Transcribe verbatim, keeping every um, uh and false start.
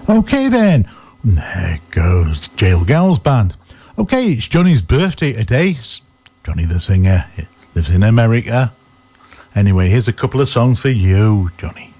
Okay then, there goes Jail Gals Band. Okay, it's Johnny's birthday today. Johnny the singer lives in America. Anyway, here's a couple of songs for you, Johnny.